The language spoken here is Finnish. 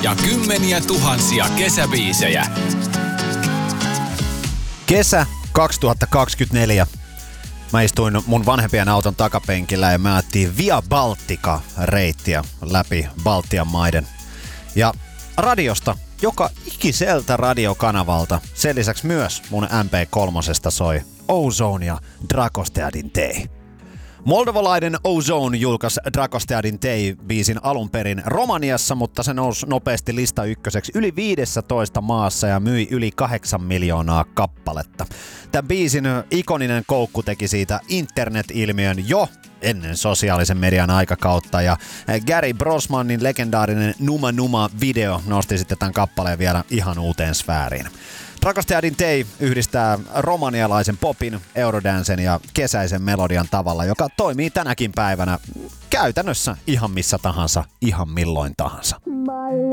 ja kymmeniä tuhansia kesäbiisejä. Kesä 2024. Mä istuin mun vanhempien auton takapenkillä ja me ajettiin Via Baltica-reittiä läpi Baltian maiden. Ja radiosta, joka ikiseltä radiokanavalta, sen lisäksi myös mun MP3 soi Ozone ja Dragosteadin Day. Moldovalainen Ozone julkaisi Dragosteadin Day-biisin alun perin Romaniassa, mutta se nousi nopeasti lista ykköseksi yli 15 maassa ja myi yli 8 miljoonaa kappaletta. Tämän biisin ikoninen koukku teki siitä internet-ilmiön jo ennen sosiaalisen median aikakautta ja Gary Brosmanin legendaarinen Numa Numa-video nosti sitten tämän kappaleen vielä ihan uuteen sfääriin. Dragosteadin Day yhdistää romanialaisen popin, eurodancen ja kesäisen melodian tavalla, joka toimii tänäkin päivänä käytännössä ihan missä tahansa, ihan milloin tahansa.